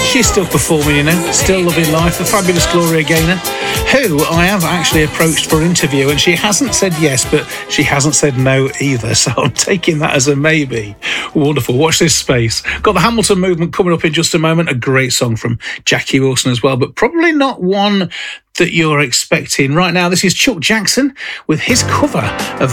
she's still performing, you know, still loving life. The fabulous Gloria Gaynor, who I have actually approached for interview, and she hasn't said yes, but she hasn't said no either. So I'm taking that as a maybe. Wonderful. Watch this space. Got the Hamilton Movement coming up in just a moment. A great song from Jackie Wilson as well, but probably not one that you're expecting right now. This is Chuck Jackson with his cover of